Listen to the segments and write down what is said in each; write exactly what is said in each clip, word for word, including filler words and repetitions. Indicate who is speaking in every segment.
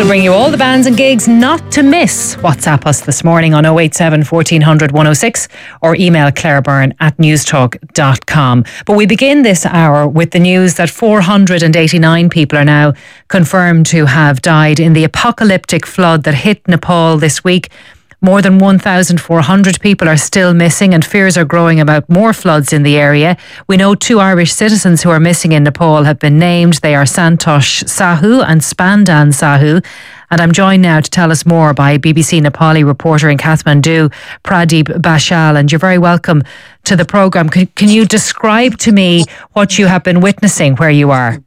Speaker 1: We'll bring you all the bands and gigs not to miss. WhatsApp us this morning on oh eight seven, fourteen hundred, one oh six or email Claire Byrne at newstalk dot com. But we begin this hour with the news that four hundred eighty-nine people are now confirmed to have died in the apocalyptic flood that hit Nepal this week. More than one thousand four hundred people are still missing, and fears are growing about more floods in the area. We know two Irish citizens who are missing in Nepal have been named. They are Santosh Sahu and Spandan Sahu. And I'm joined now to tell us more by B B C Nepali reporter in Kathmandu, Pradeep Bashal. And you're very welcome to the programme. Can, can you describe to me what you have been witnessing where you are?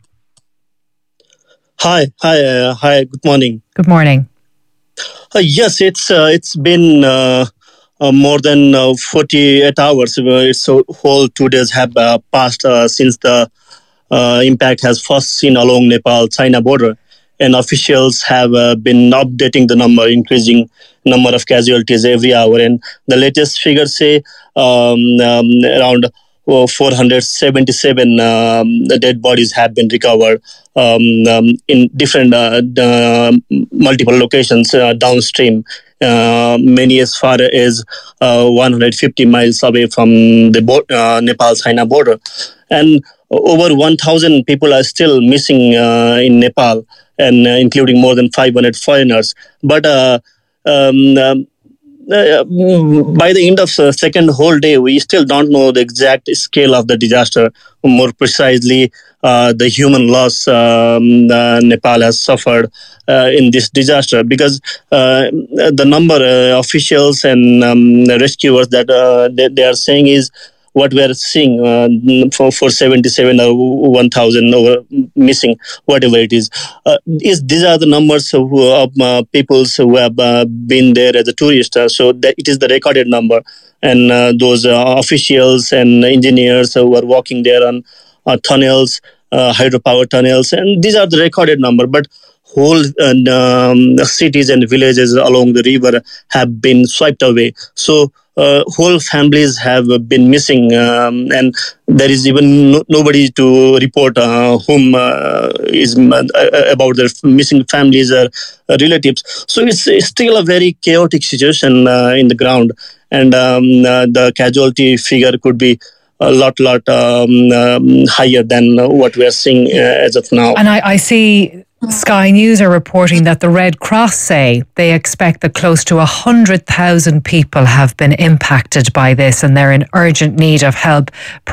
Speaker 2: Hi, hi, uh, hi. Good morning.
Speaker 1: Good morning.
Speaker 2: Uh, yes, it's uh, it's been uh, uh, more than uh, forty-eight hours. Uh, so whole two days have uh, passed uh, since the uh, impact has first seen along Nepal-China border, and officials have uh, been updating the number, increasing number of casualties every hour. And the latest figures say um, um, around Oh, four hundred seventy-seven um, dead bodies have been recovered um, um, in different uh, uh, multiple locations uh, downstream, uh, many as far as uh, one hundred fifty miles away from the bo- uh, Nepal-China border. And over one thousand people are still missing uh, in Nepal, and uh, including more than five hundred foreigners. But uh, um, um, Uh, by the end of the second whole day, we still don't know the exact scale of the disaster. More precisely, uh, the human loss um, uh, Nepal has suffered uh, in this disaster, because uh, the number uh, officials and um, rescuers that uh, they, they are saying is what we are seeing uh, for, for seventy-seven or one thousand over missing, whatever it is. Uh, is these are the numbers of uh, uh, people who have uh, been there as a tourist. Uh, so that it is the recorded number. And uh, those uh, officials and engineers who are working there on uh, tunnels, uh, hydropower tunnels, and these are the recorded number. But whole uh, um, cities and villages along the river have been swiped away. So uh, whole families have been missing, um, and there is even no, nobody to report uh, whom uh, is uh, about their missing families or uh, relatives. So it's, it's still a very chaotic situation uh, in the ground, and um, uh, the casualty figure could be a lot, lot um, um, higher than what we are seeing uh, as of now.
Speaker 1: And I, I see Sky News are reporting that the Red Cross say they expect that close to one hundred thousand people have been impacted by this, and they're in urgent need of help.